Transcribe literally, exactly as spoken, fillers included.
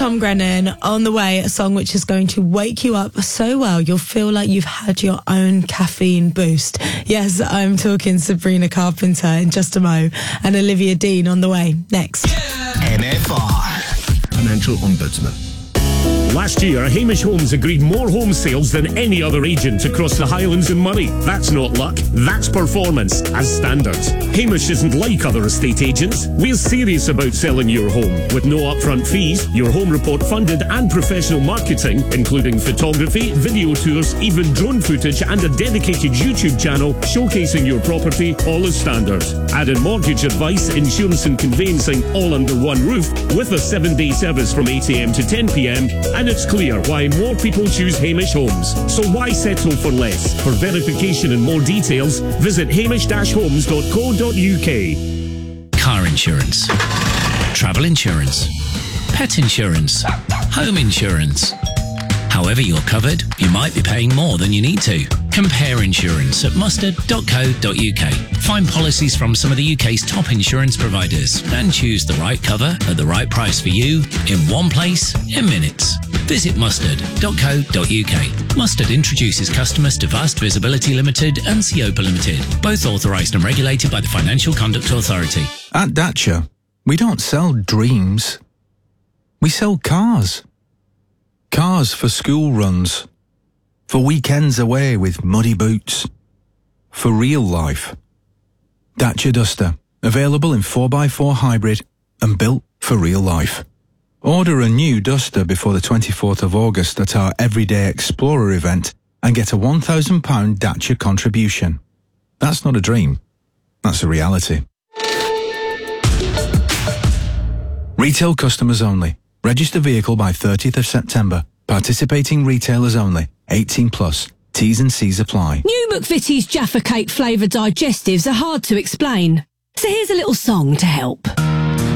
Tom Grennan. On the way, a song which is going to wake you up so well you'll feel like you've had your own caffeine boost. Yes, I'm talking Sabrina Carpenter in just a mo, and Olivia Dean on the way next. M F R Financial Ombudsman. Last year, Hamish Homes agreed more home sales than any other agent across the Highlands and Moray. That's not luck, that's performance, as standards. Hamish isn't like other estate agents. We're serious about selling your home, with no upfront fees, your home report funded and professional marketing, including photography, video tours, even drone footage and a dedicated YouTube channel showcasing your property, all as standard. Add in mortgage advice, insurance and conveyancing, all under one roof, with a seven-day service from eight a m to ten p m, and it's clear why more people choose Hamish Homes. So why settle for less? For verification and more details, visit hamish dash homes dot co dot u k. Car insurance, travel insurance, pet insurance, home insurance. However you're covered, you might be paying more than you need to. Compare insurance at mustard dot co dot u k. Find policies from some of the U K's top insurance providers and choose the right cover at the right price for you in one place in minutes. Visit mustard dot co dot u k. Mustard introduces customers to Vast Visibility Limited and Siopa Limited, both authorised and regulated by the Financial Conduct Authority. At Dacia, we don't sell dreams. We sell cars. Cars for school runs, for weekends away with muddy boots, for real life. Dacia Duster, available in four by four hybrid and built for real life. Order a new Duster before the twenty-fourth of August at our Everyday Explorer event and get a one thousand pounds Dacia contribution. That's not a dream, that's a reality. Retail customers only. Register vehicle by thirtieth of September. Participating retailers only. eighteen plus. T's and C's apply. New McVitie's Jaffa Cake flavoured digestives are hard to explain. So here's a little song to help.